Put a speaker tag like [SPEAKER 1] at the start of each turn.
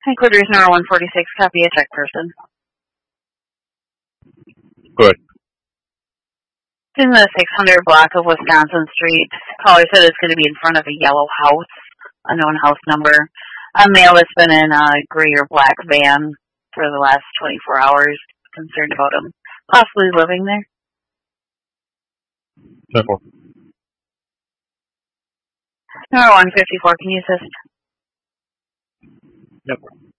[SPEAKER 1] Headquarters number 146, copy a check person.
[SPEAKER 2] Good.
[SPEAKER 1] It's in the 600 block of Wisconsin Street. Caller said it's going to be in front of a yellow house, unknown house number. A male that's been in a gray or black van for the last 24 hours. Concerned about him possibly living there.
[SPEAKER 2] Simple.
[SPEAKER 1] Number 154, can you assist?
[SPEAKER 2] Yep.